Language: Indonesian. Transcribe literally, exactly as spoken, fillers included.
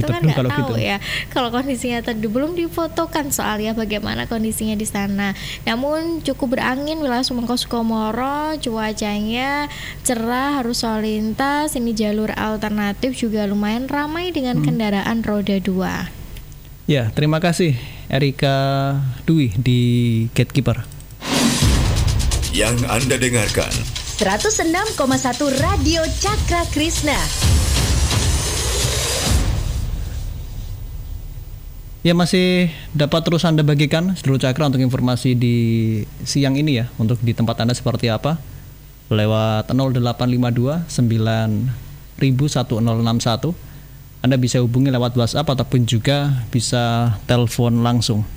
itu kan nggak tahu gitu. Ya kalau kondisinya teduh, belum difotokan soalnya bagaimana kondisinya di sana. Namun cukup berangin wilayah Sumangkau Sukomoro, cuacanya cerah, harus lalu lintas. Ini jalur alternatif juga lumayan ramai dengan hmm. kendaraan roda dua. Ya, terima kasih Erika Dwi di Gatekeeper. Yang Anda dengarkan seratus enam koma satu Radio Cakra Krishna. Ya, masih dapat terus Anda bagikan seluruh Cakra untuk informasi di siang ini ya, untuk di tempat Anda seperti apa, lewat nol delapan lima dua sembilan satu nol enam satu. Anda bisa hubungi lewat WhatsApp ataupun juga bisa telepon langsung.